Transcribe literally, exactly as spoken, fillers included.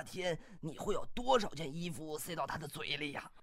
天你会有多少件衣服塞到他的嘴里呀？